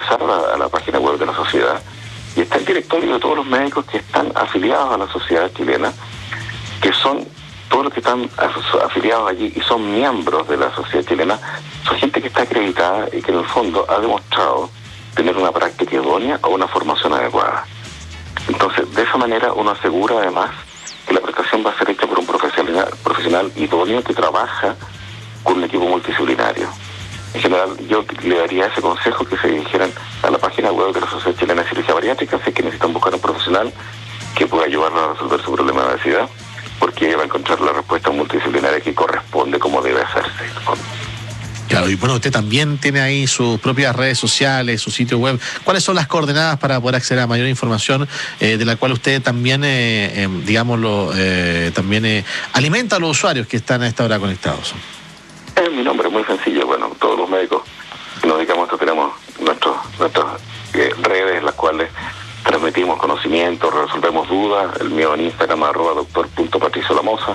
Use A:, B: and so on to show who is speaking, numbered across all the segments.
A: ingresar a la página web de la sociedad y está el directorio de todos los médicos que están afiliados a la sociedad chilena, que son todos los que están afiliados allí y son miembros de la sociedad chilena, son gente que está acreditada y que en el fondo ha demostrado tener una práctica idónea o una formación adecuada. Entonces, de esa manera uno asegura además que la prestación va a ser hecha por un profesional idóneo que trabaja con un equipo multidisciplinario. En general, yo le daría ese consejo que se dirigieran a la página web de la Sociedad Chilena de Cirugía Bariátrica, si es que necesitan buscar un profesional que pueda ayudarlos a resolver su problema de obesidad, porque va a encontrar la respuesta multidisciplinaria que corresponde como debe hacerse.
B: Claro, y bueno, usted también tiene ahí sus propias redes sociales, su sitio web. ¿Cuáles son las coordenadas para poder acceder a mayor información de la cual usted también, también alimenta a los usuarios que están a esta hora conectados?
A: Mi nombre es muy sencillo. Bueno, todos los médicos que nos dedicamos a esto tenemos nuestras redes en las cuales transmitimos conocimientos, resolvemos dudas. El mío en Instagram, @doctor.patriciolamosa.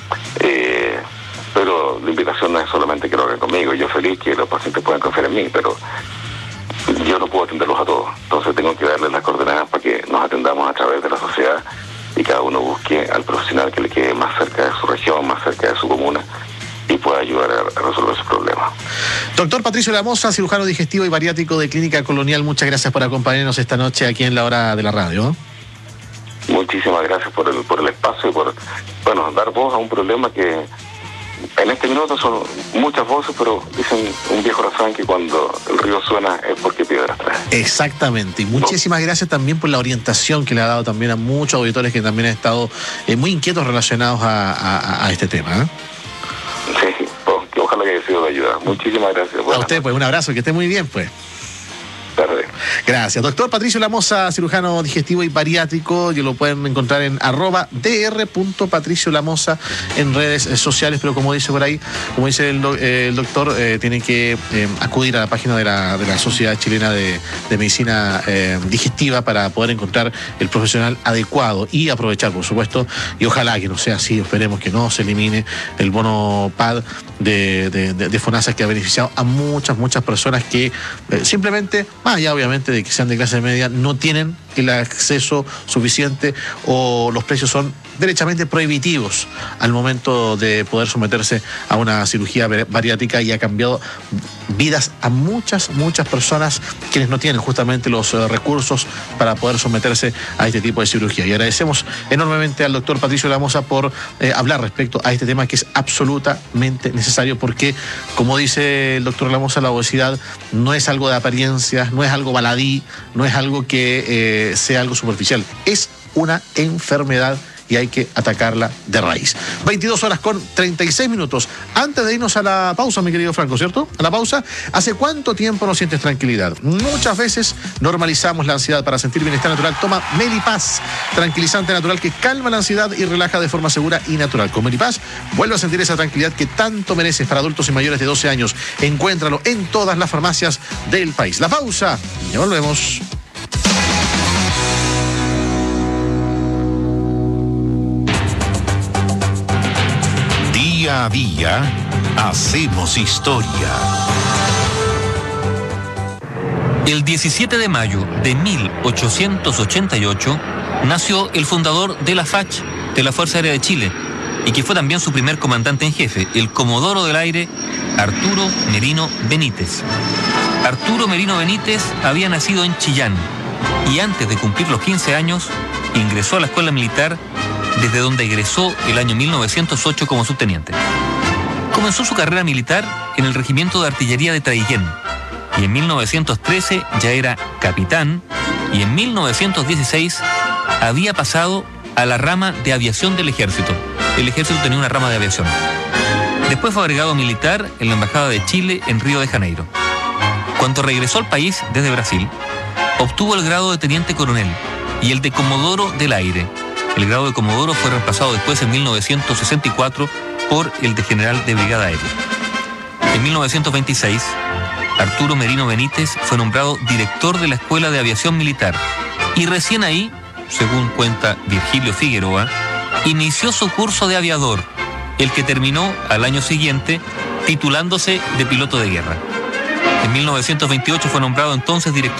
A: Pero la invitación no es solamente que lo hagan conmigo. Yo feliz que los pacientes puedan confiar en mí, pero yo no puedo atenderlos a todos. Entonces tengo que darles las coordenadas para que nos atendamos a través de la sociedad y cada uno busque al profesional que le quede más cerca de su región, más cerca de su comuna y pueda ayudar a resolver sus problemas.
B: Doctor Patricio Lamosa, cirujano digestivo y bariátrico de Clínica Colonial, muchas gracias por acompañarnos esta noche aquí en La Hora de la Radio.
A: Muchísimas gracias por el espacio y por dar voz a un problema que en este minuto son muchas voces, pero dicen un viejo refrán que cuando el río suena es porque piedras trae.
B: Exactamente, y muchísimas gracias también por la orientación que le ha dado también a muchos auditores que también han estado muy inquietos relacionados a este tema.
A: Sí, que ojalá que haya sido de ayuda. Muchísimas gracias.
B: A usted, pues un abrazo, que esté muy bien, pues.
A: Tarde.
B: Gracias. Doctor Patricio Lamosa, cirujano digestivo y bariátrico, y lo pueden encontrar en @dr.patriciolamosa en redes sociales, pero como dice por ahí, como dice el doctor, tienen que acudir a la página de la Sociedad Chilena de Medicina Digestiva para poder encontrar el profesional adecuado y aprovechar, por supuesto, y ojalá que no sea así, esperemos que no se elimine el bono PAD de FONASA, que ha beneficiado a muchas personas que simplemente, más allá obviamente de que sean de clase media, no tienen el acceso suficiente o los precios son derechamente prohibitivos al momento de poder someterse a una cirugía bariátrica, y ha cambiado vidas a muchas personas quienes no tienen justamente los recursos para poder someterse a este tipo de cirugía. Y agradecemos enormemente al doctor Patricio Lamosa por hablar respecto a este tema que es absolutamente necesario, porque como dice el doctor Lamosa, la obesidad no es algo de apariencias, no es algo baladí, no es algo que sea algo superficial, es una enfermedad y hay que atacarla de raíz. 22:36. Antes de irnos a la pausa, mi querido Franco, ¿cierto? A la pausa. ¿Hace cuánto tiempo no sientes tranquilidad? Muchas veces normalizamos la ansiedad. Para sentir bienestar natural, toma Melipaz, tranquilizante natural que calma la ansiedad y relaja de forma segura y natural. Con Melipaz vuelve a sentir esa tranquilidad que tanto mereces. Para adultos y mayores de 12 años. Encuéntralo en todas las farmacias del país. La pausa. Ya volvemos.
C: Día a día hacemos historia.
D: El 17 de mayo de 1888 nació el fundador de la FACH, de la Fuerza Aérea de Chile, y que fue también su primer comandante en jefe, el Comodoro del Aire, Arturo Merino Benítez. Arturo Merino Benítez había nacido en Chillán y antes de cumplir los 15 años ingresó a la escuela militar, desde donde egresó el año 1908 como subteniente. Comenzó su carrera militar en el Regimiento de Artillería de Traiguén y en 1913 ya era capitán, y en 1916 había pasado a la rama de aviación del ejército. El ejército tenía una rama de aviación. Después fue agregado militar en la Embajada de Chile en Río de Janeiro. Cuando regresó al país desde Brasil, obtuvo el grado de teniente coronel y el de comodoro del aire. El grado de comodoro fue reemplazado después en 1964 por el de general de brigada aérea. En 1926, Arturo Merino Benítez fue nombrado director de la Escuela de Aviación Militar y recién ahí, según cuenta Virgilio Figueroa, inició su curso de aviador, el que terminó al año siguiente titulándose de piloto de guerra. En 1928 fue nombrado entonces director